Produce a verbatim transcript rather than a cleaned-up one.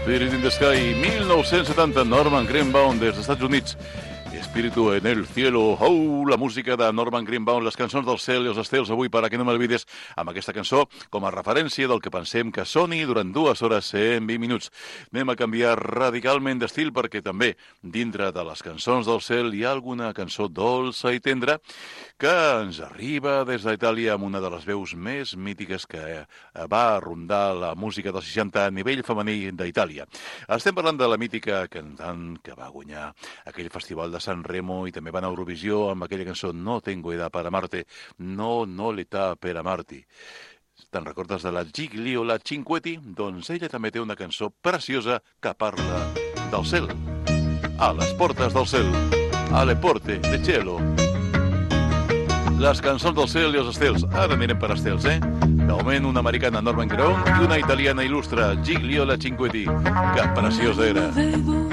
Spirit in the Sky, mil nou-cents setanta, Norman Greenbaum des dels Estats Units. Espíritu en el cielo. Oh, la música de Norman Greenbaum, les cançons del cel i els estels avui per a que no m'olvides amb aquesta cançó com a referència del que pensem que soni durant dues hores cent vint minuts. Anem a canviar radicalment d'estil perquè també dintre de les cançons del cel hi ha alguna cançó dolça i tendra que ens arriba des d'Itàlia amb una de les veus més mítiques que va rondar la música dels seixanta a nivell femení d'Itàlia. Estem parlant de la mítica cantant que va guanyar aquell festival de San Remo i també va anar a Eurovisió amb aquella cançó No tengo edad para amarte, no, no l'età per amarti. Te'n recordes de la Gigliola Cinquetti? Doncs ella també té una cançó preciosa que parla del cel. A les portes del cel, alle porte de cielo. Les cançons del cel i els estels. Ara anirem per estels, eh? De moment una americana, Norman Greenbaum, i una italiana il·lustre, Gigliola Cinquetti. Que preciosa era.